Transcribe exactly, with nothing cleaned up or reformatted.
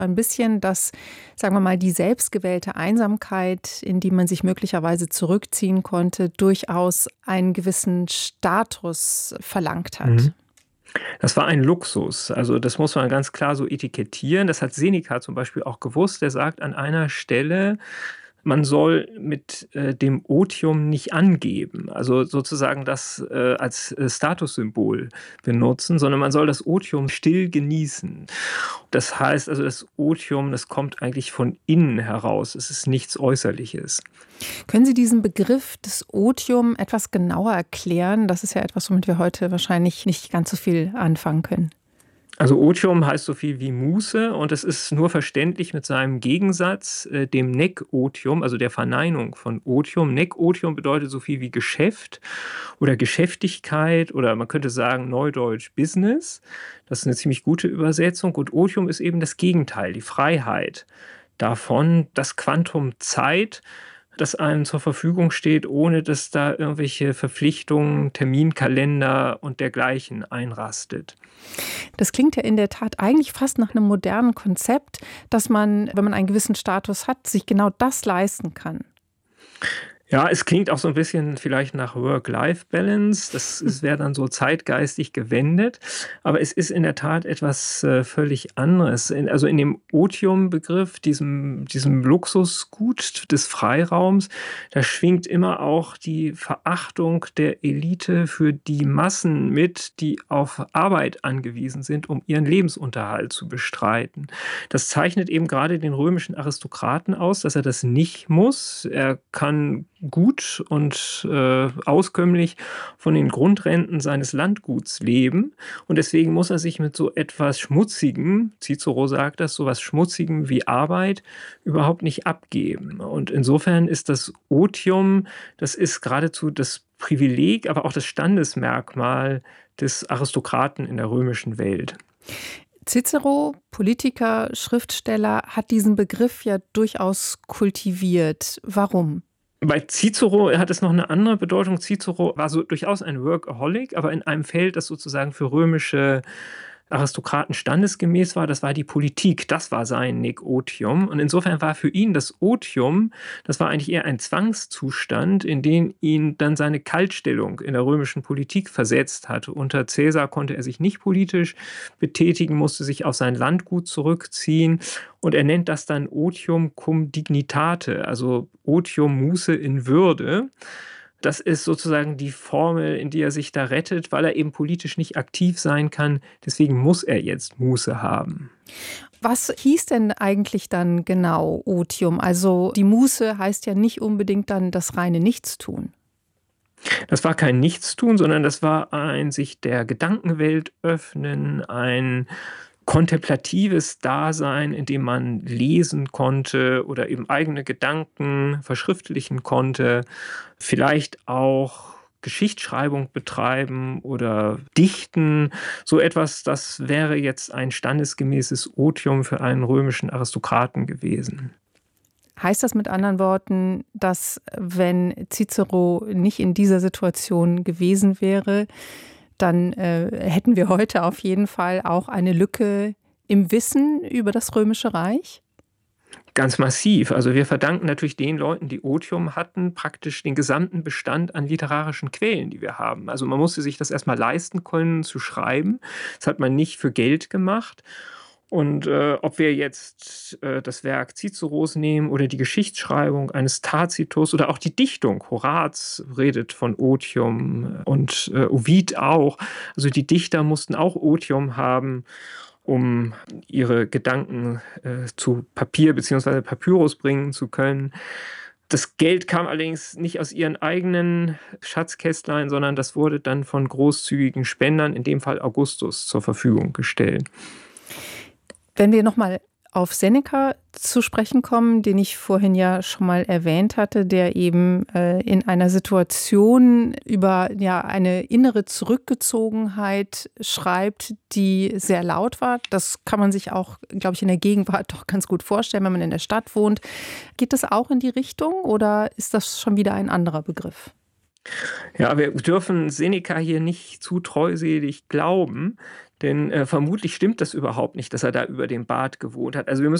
ein bisschen, dass, sagen wir mal, die selbstgewählte Einsamkeit, in die man sich möglicherweise zurückziehen konnte, durchaus einen gewissen Status verlangt hat. Mhm. Das war ein Luxus. Also das muss man ganz klar so etikettieren. Das hat Seneca zum Beispiel auch gewusst. Der sagt an einer Stelle, man soll mit äh, dem Otium nicht angeben, also sozusagen das äh, als äh, Statussymbol benutzen, sondern man soll das Otium still genießen. Das heißt also, das Otium, das kommt eigentlich von innen heraus. Es ist nichts Äußerliches. Können Sie diesen Begriff des Otium etwas genauer erklären? Das ist ja etwas, womit wir heute wahrscheinlich nicht ganz so viel anfangen können. Also Otium heißt so viel wie Muße und es ist nur verständlich mit seinem Gegensatz, äh, dem Nekotium, also der Verneinung von Otium. Nekotium bedeutet so viel wie Geschäft oder Geschäftigkeit oder man könnte sagen neudeutsch Business. Das ist eine ziemlich gute Übersetzung. Und Otium ist eben das Gegenteil, die Freiheit davon, das Quantum Zeit, das einem zur Verfügung steht, ohne dass da irgendwelche Verpflichtungen, Terminkalender und dergleichen einrastet. Das klingt ja in der Tat eigentlich fast nach einem modernen Konzept, dass man, wenn man einen gewissen Status hat, sich genau das leisten kann. Ja, es klingt auch so ein bisschen vielleicht nach Work-Life-Balance. Das ist wäre dann so zeitgeistig gewendet. Aber es ist in der Tat etwas, äh, völlig anderes. In also, in dem Otium-Begriff, diesem diesem Luxusgut des Freiraums, da schwingt immer auch die Verachtung der Elite für die Massen mit, die auf Arbeit angewiesen sind, um ihren Lebensunterhalt zu bestreiten. Das zeichnet eben gerade den römischen Aristokraten aus, dass er das nicht muss. Er kann gut und äh, auskömmlich von den Grundrenten seines Landguts leben. Und deswegen muss er sich mit so etwas Schmutzigem, Cicero sagt das, so etwas Schmutzigem wie Arbeit überhaupt nicht abgeben. Und insofern ist das Otium, das ist geradezu das Privileg, aber auch das Standesmerkmal des Aristokraten in der römischen Welt. Cicero, Politiker, Schriftsteller, hat diesen Begriff ja durchaus kultiviert. Warum? Bei Cicero hat es noch eine andere Bedeutung. Cicero war so durchaus ein Workaholic, aber in einem Feld, das sozusagen für römische Aristokraten standesgemäß war, das war die Politik. Das war sein Nekotium. Und insofern war für ihn das Otium, das war eigentlich eher ein Zwangszustand, in den ihn dann seine Kaltstellung in der römischen Politik versetzt hat. Unter Caesar konnte er sich nicht politisch betätigen, musste sich auf sein Landgut zurückziehen. Und er nennt das dann Otium cum dignitate, also Otium Muße in Würde. Das ist sozusagen die Formel, in die er sich da rettet, weil er eben politisch nicht aktiv sein kann. Deswegen muss er jetzt Muße haben. Was hieß denn eigentlich dann genau Otium? Also die Muße heißt ja nicht unbedingt dann das reine Nichtstun. Das war kein Nichtstun, sondern das war ein sich der Gedankenwelt öffnen, ein kontemplatives Dasein, in dem man lesen konnte oder eben eigene Gedanken verschriftlichen konnte, vielleicht auch Geschichtsschreibung betreiben oder dichten. So etwas, das wäre jetzt ein standesgemäßes Otium für einen römischen Aristokraten gewesen. Heißt das mit anderen Worten, dass wenn Cicero nicht in dieser Situation gewesen wäre, dann äh, hätten wir heute auf jeden Fall auch eine Lücke im Wissen über das Römische Reich? Ganz massiv. Also wir verdanken natürlich den Leuten, die Otium hatten, praktisch den gesamten Bestand an literarischen Quellen, die wir haben. Also man musste sich das erstmal leisten können, zu schreiben. Das hat man nicht für Geld gemacht. Und äh, ob wir jetzt äh, das Werk Ciceros nehmen oder die Geschichtsschreibung eines Tacitus oder auch die Dichtung, Horaz redet von Otium und äh, Ovid auch. Also die Dichter mussten auch Otium haben, um ihre Gedanken äh, zu Papier bzw. Papyrus bringen zu können. Das Geld kam allerdings nicht aus ihren eigenen Schatzkästlein, sondern das wurde dann von großzügigen Spendern, in dem Fall Augustus, zur Verfügung gestellt. Wenn wir nochmal auf Seneca zu sprechen kommen, den ich vorhin ja schon mal erwähnt hatte, der eben äh, in einer Situation über ja, eine innere Zurückgezogenheit schreibt, die sehr laut war. Das kann man sich auch, glaube ich, in der Gegenwart doch ganz gut vorstellen, wenn man in der Stadt wohnt. Geht das auch in die Richtung oder ist das schon wieder ein anderer Begriff? Ja, wir dürfen Seneca hier nicht zu treuselig glauben. Denn, äh, vermutlich stimmt das überhaupt nicht, dass er da über dem Bad gewohnt hat. Also, wir müssen